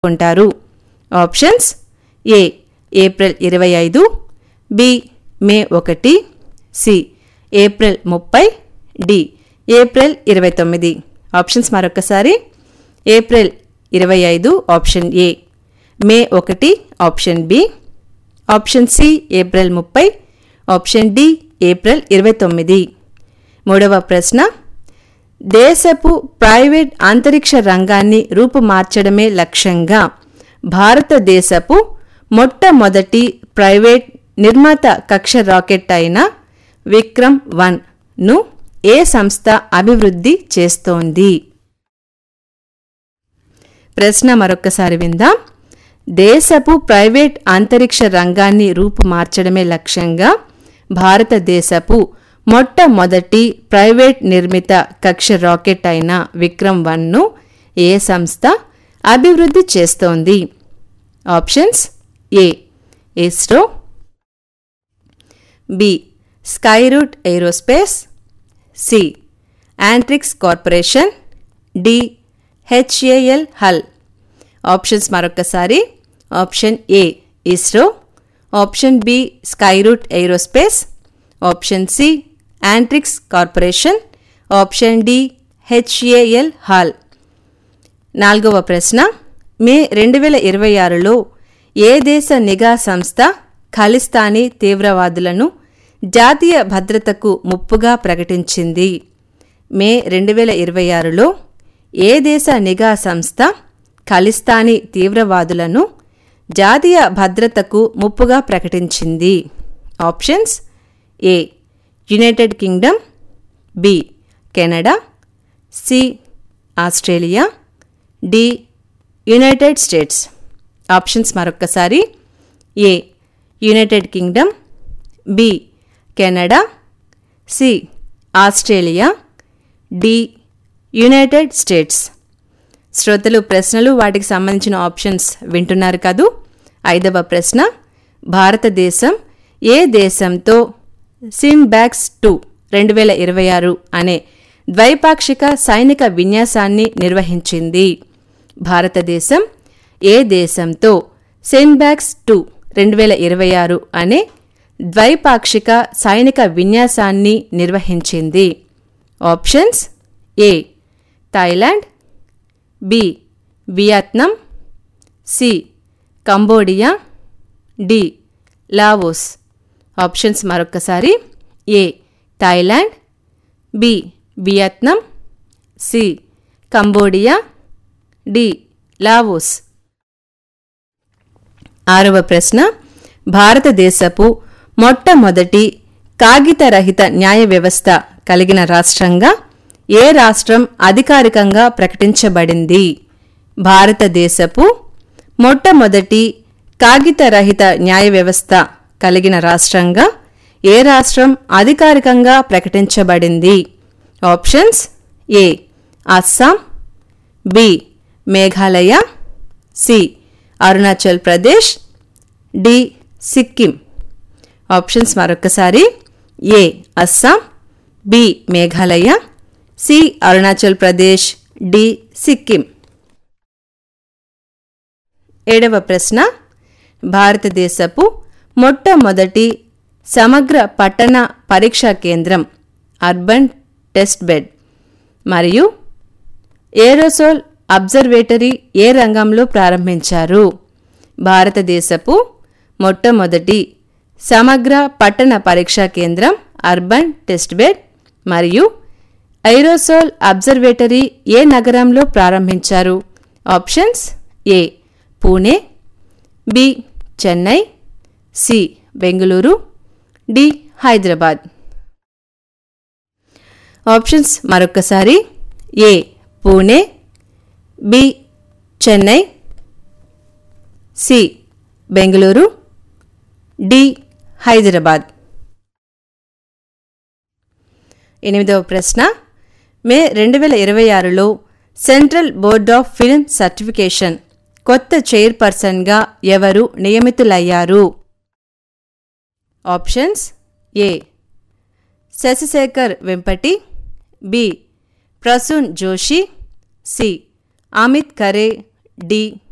ఉంటారు. Options A April 25, B May 1, C April 30, D April 29. Options మరొకసారి. April 25 option A, May 1 option B, option C April 30, option D April 29. మూడవ ప్రశ్న, దేశపు private అంతరిక్ష రంగాన్ని రూపుమార్చడమే లక్ష్యంగా భారతదేశపు మొట్టమొదటి ప్రైవేట్ నిర్మాత కక్ష రాకెట్ అయిన విక్రమ్-1ను ఏ సంస్థ అభివృద్ధి చేస్తోంది? ప్రశ్న మరొకసారి విందాం. దేశపు ప్రైవేట్ అంతరిక్ష రంగాన్ని రూపుమార్చడమే లక్ష్యంగా భారతదేశపు మొట్టమొదటి ప్రైవేట్ నిర్మిత కక్ష రాకెట్ అయిన విక్రమ్-1ను ఏ సంస్థ అభివృద్ధి చేస్తోంది? Options A ISRO, B Skyroot aerospace, C Antrix corporation, D HAL hall. Options మరొకసారి. Option A ISRO, option B Skyroot aerospace, option C Antrix corporation, option D HAL hall. నాలుగవ ప్రశ్న, మే 2026లో ఏ దేశ నిఘా సంస్థ ఖలిస్తానీ తీవ్రవాదులను జాతీయ భద్రతకు ముప్పుగా ప్రకటించింది? మే 2026లో ఏ దేశ నిఘా సంస్థ ఖలిస్తానీ తీవ్రవాదులను జాతీయ భద్రతకు ముప్పుగా ప్రకటించింది? Options A United Kingdom, B Canada, C Australia, D United states. Options మరొక్కసారి. ఏ United Kingdom, B Canada, C Australia, D United states. శ్రోతలు ప్రశ్నలు వాటికి సంబంధించిన ఆప్షన్స్ వింటున్నారు కదూ. ఐదవ ప్రశ్న, భారతదేశం ఏ దేశంతో సింబాక్స్-2 2026 అనే ద్వైపాక్షిక సైనిక విన్యాసాన్ని నిర్వహించింది? భారతదేశం ఏ దేశంతో సింబాక్స్-2 2026 అనే ద్వైపాక్షిక సైనిక విన్యాసాన్ని నిర్వహించింది? Options A Thailand, B Vietnam, C Cambodia, D Laos. Options మరొకసారి. ఏ Thailand, B Vietnam, C Cambodia, D Laos. ఆరవ ప్రశ్న, భారతదేశపు మొట్టమొదటి కాగితరహిత న్యాయ వ్యవస్థ కలిగిన రాష్ట్రంగా ఏ రాష్ట్రం అధికారికంగా ప్రకటించబడింది? భారతదేశపు మొట్టమొదటి కాగితరహిత న్యాయ వ్యవస్థ కలిగిన రాష్ట్రంగా ఏ రాష్ట్రం అధికారికంగా ప్రకటించబడింది? Options A Assam, B Meghalaya, C Arunachal Pradesh, D Sikkim. Options మరొకసారి. ఏ Assam, B Meghalaya, C Arunachal Pradesh, D Sikkim. ఏడవ ప్రశ్న, భారతదేశపు మొట్టమొదటి సమగ్ర పట్టణ పరీక్షా కేంద్రం అర్బన్ టెస్ట్ బెడ్ మరియు ఏరోసోల్ అబ్జర్వేటరీ ఏ రంగంలో ప్రారంభించారు? భారతదేశపు మొట్టమొదటి సమగ్ర పట్టణ పరీక్షా కేంద్రం అర్బన్ టెస్ట్ బెడ్ మరియు ఏరోసోల్ అబ్జర్వేటరీ ఏ నగరంలో ప్రారంభించారు? Options A Pune, B Chennai, C Bengaluru, D Hyderabad. Options మరొకసారి. ఏ Pune, B Chennai, C Bengaluru, D Hyderabad. ఎనిమిదవ ప్రశ్న, మే 2026లో central board of film certification కొత్త చైర్పర్సన్గా ఎవరు నియమితులయ్యారు? Options A Shashi Shekhar Vempati, B Prasoon Joshi, C Amit Khare, D